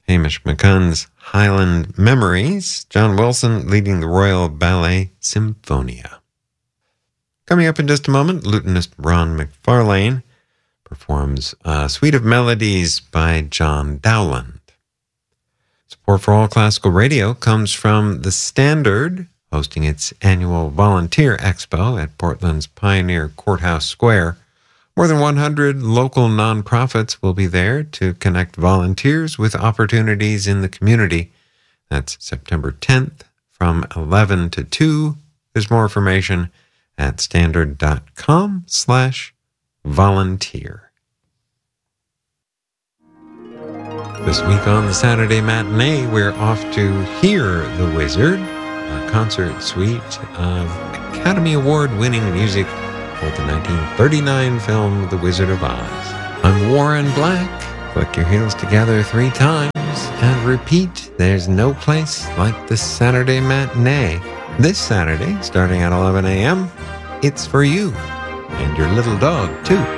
Hamish McCunn's Highland Memories, John Wilson leading the Royal Ballet Symphonia. Coming up in just a moment, lutenist Ron McFarlane performs a suite of melodies by John Dowland. Support for All Classical Radio comes from The Standard, hosting its annual Volunteer Expo at Portland's Pioneer Courthouse Square. More than 100 local nonprofits will be there to connect volunteers with opportunities in the community. That's September 10th from 11 to 2. There's more information at standard.com/volunteer. This week on the Saturday Matinee, we're off to Hear the Wizard, a concert suite of Academy Award-winning music for the 1939 film The Wizard of Oz. I'm Warren Black. Click your heels together 3 times and repeat, there's no place like the Saturday Matinee. This Saturday, starting at 11 a.m., it's for you and your little dog, too.